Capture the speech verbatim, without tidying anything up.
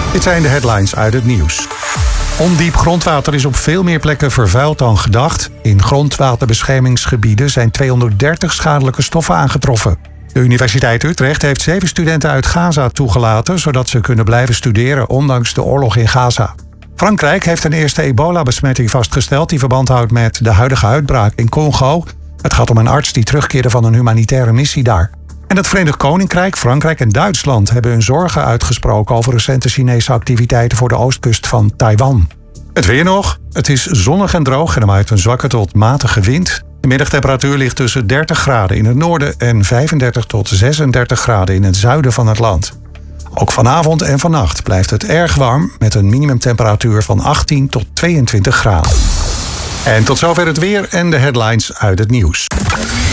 Dit zijn de headlines uit het nieuws. Ondiep grondwater is op veel meer plekken vervuild dan gedacht. In grondwaterbeschermingsgebieden zijn tweehonderddertig schadelijke stoffen aangetroffen. De Universiteit Utrecht heeft zeven studenten uit Gaza toegelaten, zodat ze kunnen blijven studeren ondanks de oorlog in Gaza. Frankrijk heeft een eerste ebola-besmetting vastgesteld die verband houdt met de huidige uitbraak in Congo. Het gaat om een arts die terugkeerde van een humanitaire missie daar. En het Verenigd Koninkrijk, Frankrijk en Duitsland hebben hun zorgen uitgesproken over recente Chinese activiteiten voor de oostkust van Taiwan. Het weer nog. Het is zonnig en droog en er waait een zwakke tot matige wind. De middagtemperatuur ligt tussen dertig graden in het noorden en vijfendertig tot zesendertig graden in het zuiden van het land. Ook vanavond en vannacht blijft het erg warm met een minimumtemperatuur van achttien tot tweeëntwintig graden. En tot zover het weer en de headlines uit het nieuws.